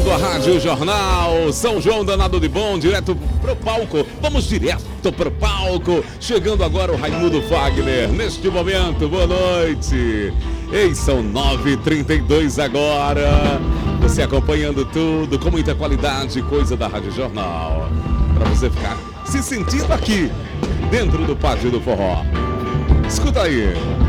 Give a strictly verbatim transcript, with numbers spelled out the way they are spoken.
começando a Rádio Jornal, São João danado de bom, direto pro palco, vamos direto pro palco, chegando agora o Raimundo Fagner, neste momento, boa noite. Ei, são nove e trinta e dois agora, você acompanhando tudo com muita qualidade, coisa da Rádio Jornal, para você ficar se sentindo aqui, dentro do Pátio do Forró. Escuta aí.